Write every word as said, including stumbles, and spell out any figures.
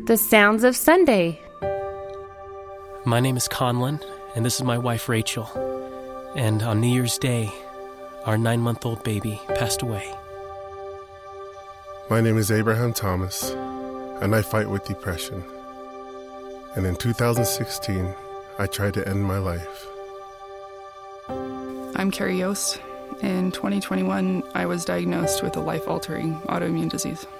The Sounds of Sunday. My name is Conlon, and this is my wife, Rachel. And on New Year's Day, our nine-month-old baby passed away. My name is Abraham Thomas, and I fight with depression. And in two thousand sixteen, I tried to end my life. I'm Carrie Yost. In twenty twenty-one, I was diagnosed with a life-altering autoimmune disease.